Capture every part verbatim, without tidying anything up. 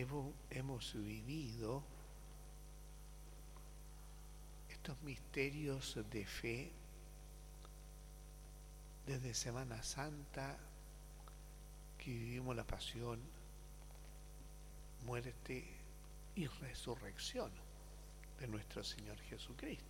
hemos, hemos vivido estos misterios de fe desde Semana Santa, que vivimos la pasión, muerte y resurrección de nuestro Señor Jesucristo.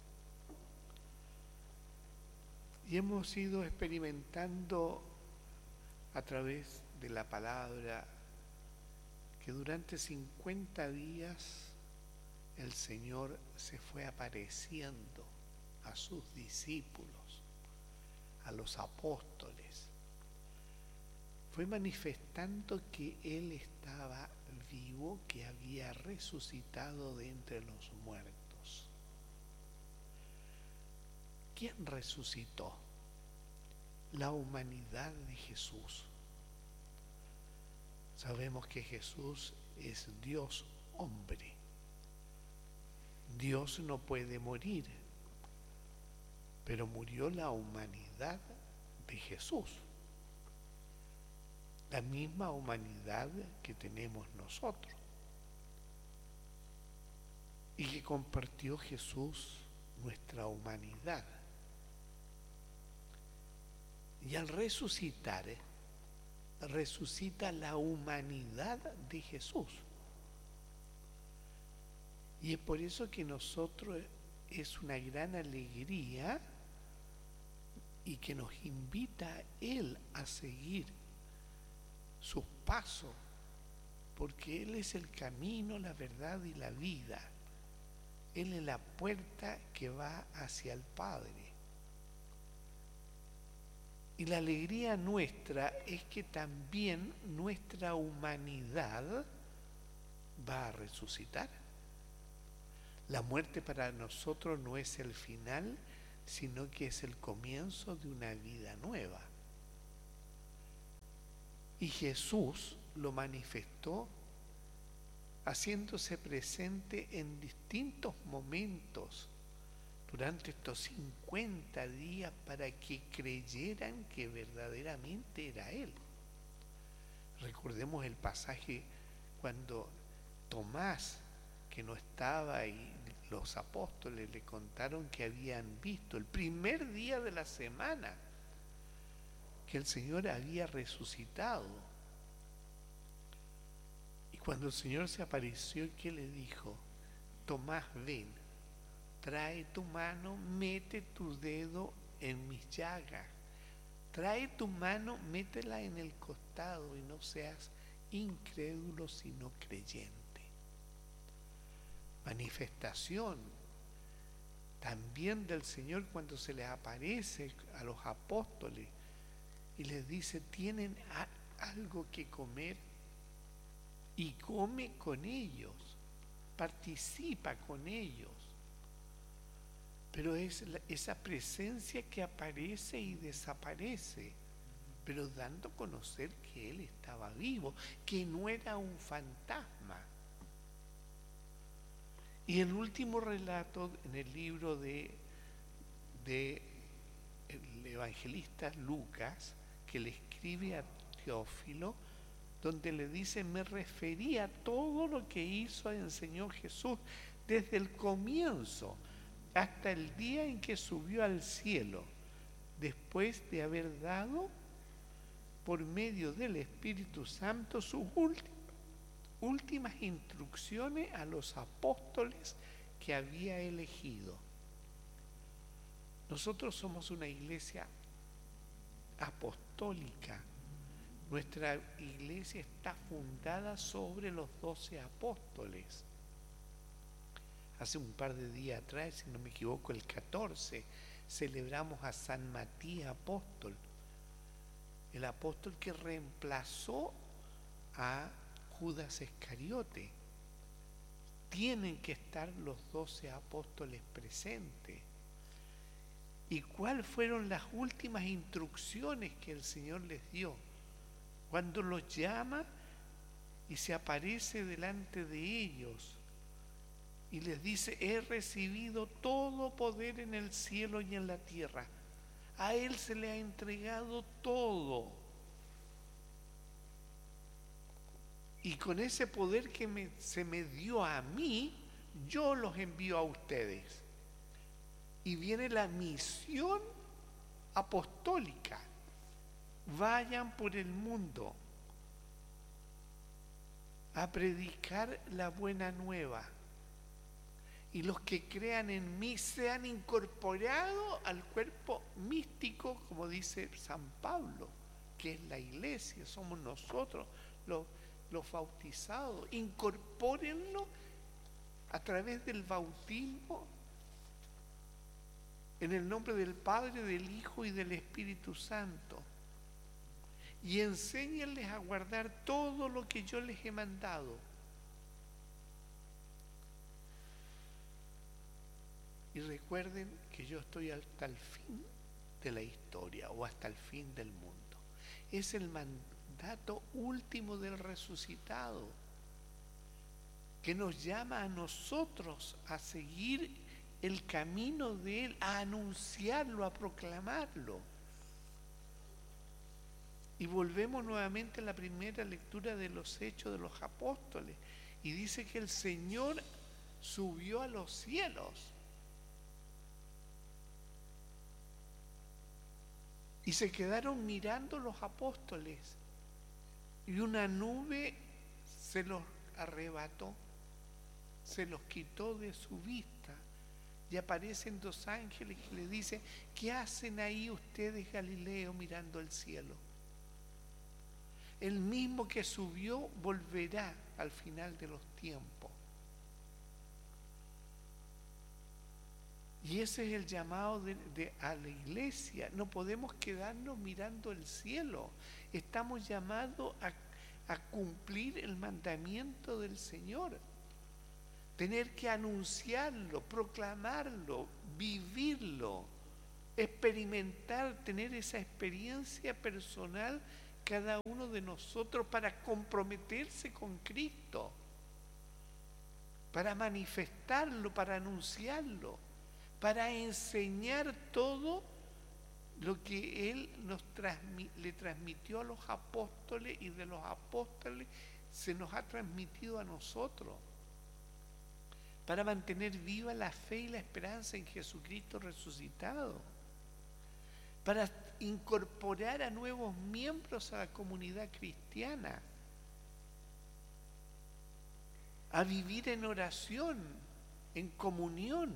Y hemos ido experimentando a través de la palabra que durante cincuenta días el Señor se fue apareciendo a sus discípulos, a los apóstoles. Fue manifestando que Él estaba vivo, que había resucitado de entre los muertos. ¿Quién resucitó? La humanidad de Jesús. Sabemos que Jesús es Dios hombre. Dios no puede morir, pero murió la humanidad de Jesús. La misma humanidad que tenemos nosotros. Y que compartió Jesús nuestra humanidad. Y al resucitar, resucita la humanidad de Jesús. Y es por eso que nosotros es una gran alegría y que nos invita a Él a seguir sus pasos, porque Él es el camino, la verdad y la vida. Él es la puerta que va hacia el Padre. Y la alegría nuestra es que también nuestra humanidad va a resucitar. La muerte para nosotros no es el final, sino que es el comienzo de una vida nueva. Y Jesús lo manifestó haciéndose presente en distintos momentos durante estos cincuenta días para que creyeran que verdaderamente era Él. Recordemos el pasaje cuando Tomás, que no estaba, y los apóstoles le contaron que habían visto el primer día de la semana que el Señor había resucitado. Y cuando el Señor se apareció, ¿qué le dijo? Tomás, ven, trae tu mano, mete tu dedo en mis llagas. Trae tu mano, métela en el costado y no seas incrédulo sino creyente. Manifestación también del Señor cuando se les aparece a los apóstoles y les dice, tienen algo que comer, y come con ellos, participa con ellos. Pero es esa presencia que aparece y desaparece, pero dando a conocer que Él estaba vivo, que no era un fantasma. Y el último relato en el libro de, de el evangelista Lucas, que le escribe a Teófilo, donde le dice, me refería a todo lo que hizo y enseñó Jesús desde el comienzo hasta el día en que subió al cielo, después de haber dado por medio del Espíritu Santo sus últimas últimas instrucciones a los apóstoles que había elegido. Nosotros somos una iglesia apostólica. Nuestra iglesia está fundada sobre los doce apóstoles. Hace un par de días atrás, si no me equivoco, el catorce, celebramos a San Matías apóstol, el apóstol que reemplazó a Judas Iscariote. Tienen que estar los doce apóstoles presentes. ¿Y cuáles fueron las últimas instrucciones que el Señor les dio? Cuando los llama y se aparece delante de ellos y les dice, he recibido todo poder en el cielo y en la tierra. A Él se le ha entregado todo. Y con ese poder que me, se me dio a mí, yo los envío a ustedes. Y viene la misión apostólica. Vayan por el mundo a predicar la buena nueva. Y los que crean en mí sean incorporados al cuerpo místico, como dice San Pablo, que es la iglesia, somos nosotros los, los bautizados. Incorpórenlo a través del bautismo en el nombre del Padre, del Hijo y del Espíritu Santo. Y enséñenles a guardar todo lo que yo les he mandado. Y recuerden que yo estoy hasta el fin de la historia o hasta el fin del mundo. Es el mandato último del resucitado, que nos llama a nosotros a seguir el camino de Él, a anunciarlo, a proclamarlo. Y volvemos nuevamente a la primera lectura de los Hechos de los Apóstoles. Y dice que el Señor subió a los cielos. Y se quedaron mirando los apóstoles. Y una nube se los arrebató, se los quitó de su vista. Y aparecen dos ángeles que le dicen: ¿qué hacen ahí ustedes, Galileo, mirando el cielo? El mismo que subió volverá al final de los tiempos. Y ese es el llamado de, de, a la iglesia. No podemos quedarnos mirando el cielo. Estamos llamados a, a cumplir el mandamiento del Señor. Tener que anunciarlo, proclamarlo, vivirlo, experimentar, tener esa experiencia personal cada uno de nosotros para comprometerse con Cristo, para manifestarlo, para anunciarlo, para enseñar todo lo que Él nos transmi- le transmitió a los apóstoles, y de los apóstoles se nos ha transmitido a nosotros, para mantener viva la fe y la esperanza en Jesucristo resucitado, para incorporar a nuevos miembros a la comunidad cristiana, a vivir en oración, en comunión,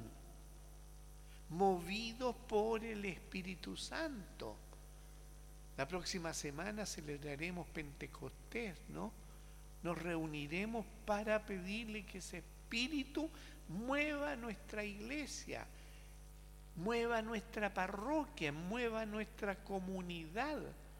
movidos por el Espíritu Santo. La próxima semana celebraremos Pentecostés, ¿no? Nos reuniremos para pedirle que ese Espíritu mueva nuestra iglesia, mueva nuestra parroquia, mueva nuestra comunidad,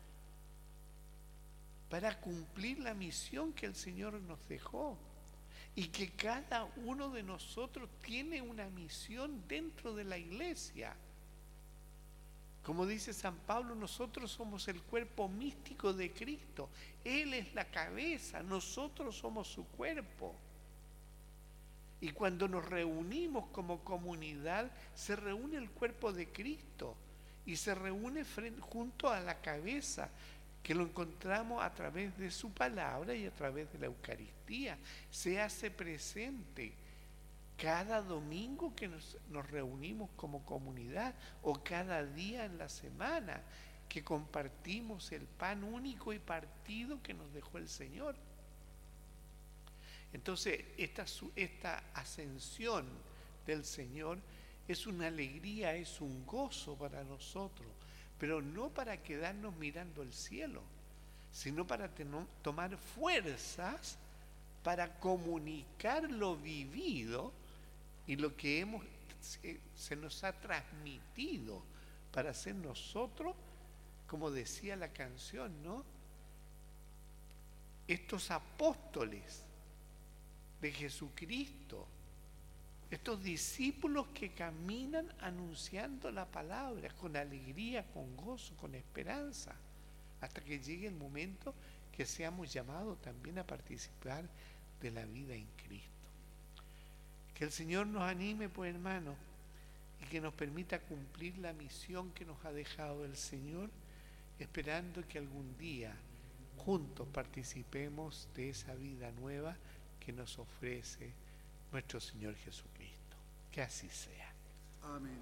para cumplir la misión que el Señor nos dejó. Y que cada uno de nosotros tiene una misión dentro de la iglesia. Como dice San Pablo, nosotros somos el cuerpo místico de Cristo. Él es la cabeza, nosotros somos su cuerpo. Y cuando nos reunimos como comunidad, se reúne el cuerpo de Cristo y se reúne frente, junto a la cabeza, que lo encontramos a través de su palabra y a través de la Eucaristía. Se hace presente cada domingo que nos, nos reunimos como comunidad, o cada día en la semana que compartimos el pan único y partido que nos dejó el Señor. Entonces, esta, esta ascensión del Señor es una alegría, es un gozo para nosotros, pero no para quedarnos mirando el cielo, sino para tener, tomar fuerzas para comunicar lo vivido y lo que hemos, se, se nos ha transmitido, para ser nosotros, como decía la canción, ¿no? Estos apóstoles de Jesucristo, estos discípulos que caminan anunciando la palabra con alegría, con gozo, con esperanza, hasta que llegue el momento que seamos llamados también a participar de la vida en Cristo. Que el Señor nos anime, pues, hermanos, y que nos permita cumplir la misión que nos ha dejado el Señor, esperando que algún día, juntos participemos de esa vida nueva que nos ofrece nuestro Señor Jesucristo. Que así sea. Amén.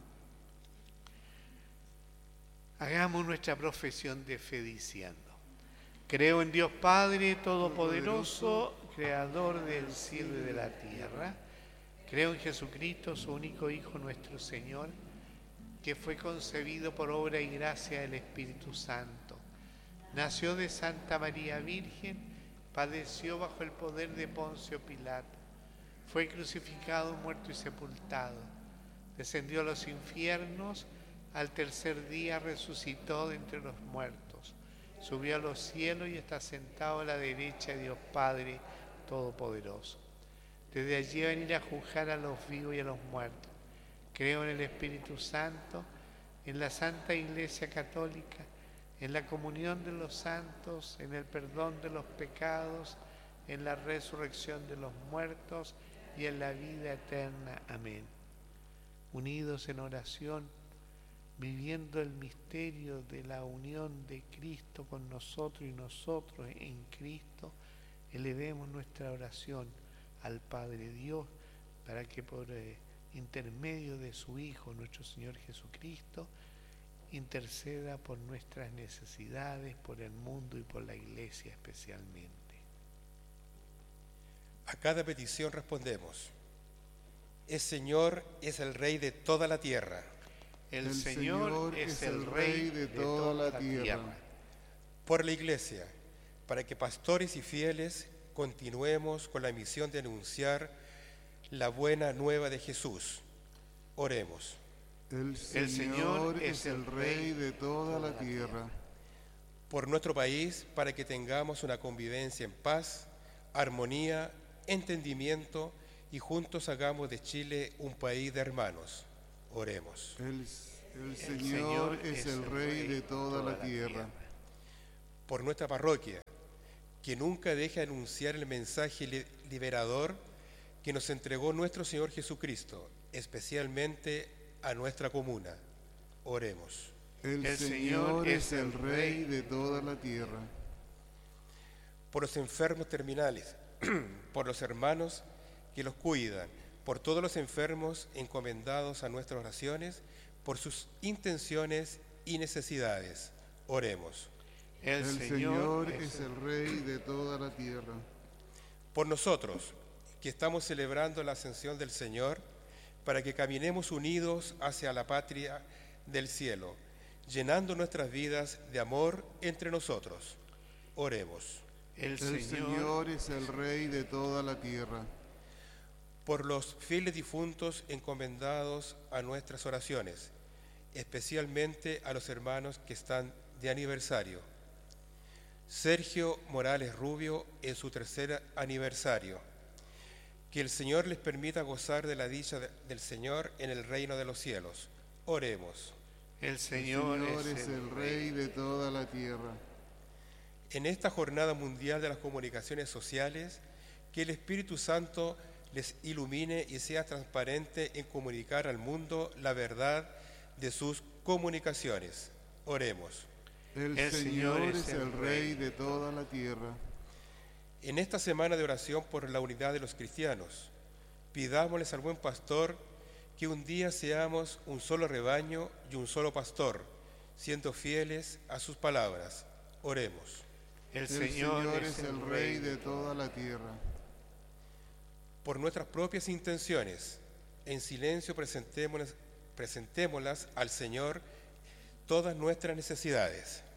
Hagamos nuestra profesión de fe diciendo: creo en Dios Padre Todopoderoso, Creador del cielo y de la tierra. Creo en Jesucristo, su único Hijo, nuestro Señor, que fue concebido por obra y gracia del Espíritu Santo. Nació de Santa María Virgen, padeció bajo el poder de Poncio Pilato, fue crucificado, muerto y sepultado, descendió a los infiernos, al tercer día resucitó de entre los muertos, subió a los cielos y está sentado a la derecha de Dios Padre Todopoderoso. Desde allí va a venir a juzgar a los vivos y a los muertos. Creo en el Espíritu Santo, en la Santa Iglesia Católica, en la comunión de los santos, en el perdón de los pecados, en la resurrección de los muertos y en la vida eterna. Amén. Unidos en oración, viviendo el misterio de la unión de Cristo con nosotros y nosotros en Cristo, elevemos nuestra oración al Padre Dios para que por eh, intermedio de su Hijo, nuestro Señor Jesucristo, interceda por nuestras necesidades, por el mundo y por la Iglesia especialmente. A cada petición respondemos: el Señor es el Rey de toda la tierra. El, El Señor, Señor es el Rey de toda la tierra. Por la Iglesia, para que pastores y fieles continuemos con la misión de anunciar la buena nueva de Jesús. Oremos. El Señor, El Señor es el Rey de toda la tierra. Por nuestro país, para que tengamos una convivencia en paz, armonía, entendimiento y juntos hagamos de Chile un país de hermanos. Oremos. El, el, El Señor, Señor es el Rey de toda la tierra. Por nuestra parroquia, que nunca deje de anunciar el mensaje li- liberador que nos entregó nuestro Señor Jesucristo, especialmente a nuestra comuna. Oremos. El, El Señor es el Rey de toda la tierra. Por los enfermos terminales, por los hermanos que los cuidan, por todos los enfermos encomendados a nuestras oraciones, por sus intenciones y necesidades. Oremos. El, El Señor es el Rey de toda la tierra. Por nosotros, que estamos celebrando la ascensión del Señor, para que caminemos unidos hacia la patria del cielo, llenando nuestras vidas de amor entre nosotros. Oremos. El, El Señor, Señor es el Rey de toda la tierra. Por los fieles difuntos encomendados a nuestras oraciones, especialmente a los hermanos que están de aniversario. Sergio Morales Rubio en su tercer aniversario. Que el Señor les permita gozar de la dicha de, del Señor en el reino de los cielos. Oremos. el El Señor, Señor es, es el Rey de toda la tierra. En esta Jornada Mundial de las Comunicaciones Sociales, que el Espíritu Santo les ilumine y sea transparente en comunicar al mundo la verdad de sus comunicaciones. Oremos. El, El Señor, Señor es el Rey de toda la tierra. En esta semana de oración por la unidad de los cristianos, pidámosles al buen pastor que un día seamos un solo rebaño y un solo pastor, siendo fieles a sus palabras. Oremos. el El Señor, Señor es el Rey de toda la tierra. Por nuestras propias intenciones, en silencio presentémoslas, presentémoslas al Señor todas nuestras necesidades.